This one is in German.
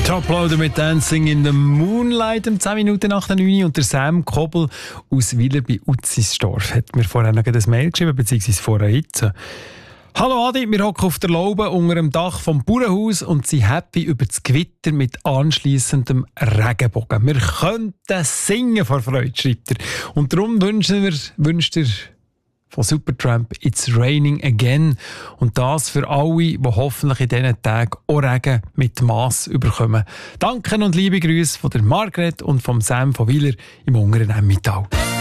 Toploader mit Dancing in the Moonlight um 10 Minuten nach der 9 und der Sam Kobel aus Wieler bei Utzisdorf hat mir vorher noch ein Mail geschrieben, beziehungsweise vorher jetzt. Hallo Adi, wir hocken auf der Laube unter dem Dach vom Bauernhaus und sind happy über das Gewitter mit anschliessendem Regenbogen. Wir könnten singen vor Freude, schreibt er. Und darum wünscht er von Supertramp «It's Raining Again». Und das für alle, die hoffentlich in diesen Tagen auch Regen mit Mass überkommen. Danke und liebe Grüße von der Margret und vom Sam von Wieler im unteren Emmental.